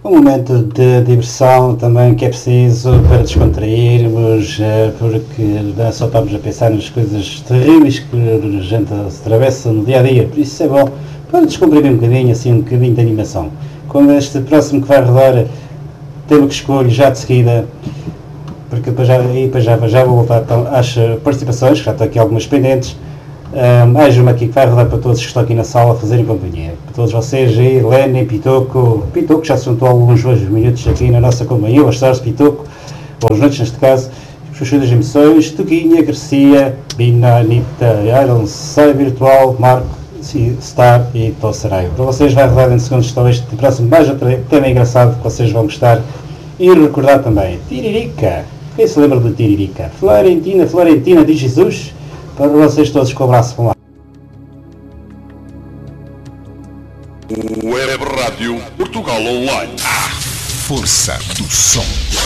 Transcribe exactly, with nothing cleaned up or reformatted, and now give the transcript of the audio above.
um momento de diversão também que é preciso para descontrairmos, porque não só estamos a pensar nas coisas terríveis que a gente se atravessa no dia a dia, por isso é bom para descomprimir um bocadinho, assim, um bocadinho de animação. Com este próximo que vai rodar, tema que escolho já de seguida, porque depois já, e depois já, já vou voltar então, às participações, que já estão aqui algumas pendentes. Uh, mais uma aqui que vai rodar para todos que estão aqui na sala a fazerem companhia. Para todos vocês aí, Lenny, Pitoco, Pitoco já se juntou há alguns minutos aqui na nossa companhia, o Stars Pitoco, boas noites neste caso, Chuchu das Emoções, Tuquinha, Garcia, Bina, Anitta, Iron, Sai Virtual, Marco, Star e Tossaraio. Para vocês vai rodar em segundos então este próximo mais um tema engraçado que vocês vão gostar e recordar também. Tiririca, quem se lembra do Tiririca? Florentina, Florentina de Jesus. Para vocês todos com o abraço para lá. Web Rádio Portugal Online. A força do som.